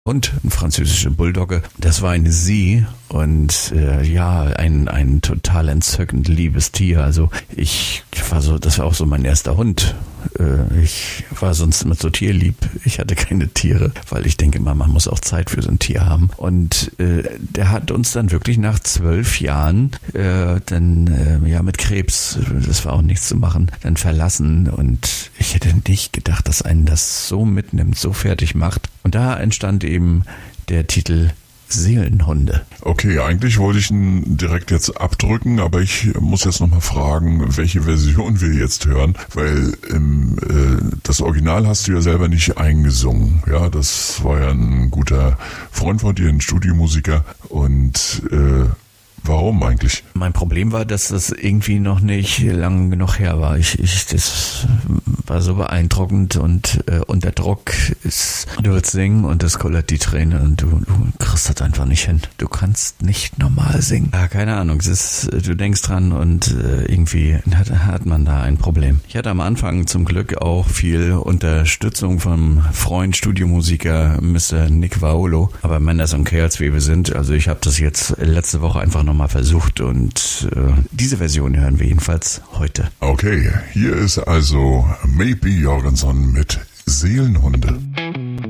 und ein französischer Bulldogge. Das war eine Sie und ein total entzückend liebes Tier. Also das war auch so mein erster Hund. Ich war sonst immer so tierlieb. Ich hatte keine Tiere, weil ich denke immer, man muss auch Zeit für so ein Tier haben. Und der hat uns dann wirklich nach 12 Jahren mit Krebs, das war auch nichts zu machen, dann verlassen. Und ich hätte nicht gedacht, dass einen das so mitnimmt, so fertig macht. Und da entstand eben der Titel Seelenhunde. Okay, eigentlich wollte ich ihn direkt jetzt abdrücken, aber ich muss jetzt nochmal fragen, welche Version wir jetzt hören, weil das Original hast du ja selber nicht eingesungen. Ja, das war ja ein guter Freund von dir, ein Studiomusiker. Und warum eigentlich? Mein Problem war, dass das irgendwie noch nicht lang genug her war. Das war so beeindruckend und unter Druck du willst singen und das kullert die Träne und du kriegst das einfach nicht hin. Du kannst nicht normal singen. Ja, keine Ahnung, du denkst dran und irgendwie hat man da ein Problem. Ich hatte am Anfang zum Glück auch viel Unterstützung vom Freund, Studiomusiker Mr. Nick Vaolo, aber Männers und Kerls, wie wir sind, also ich habe das jetzt letzte Woche einfach nochmal versucht und diese Version hören wir jedenfalls heute. Okay, hier ist also Maybe Jorgensen mit Seelenhunde.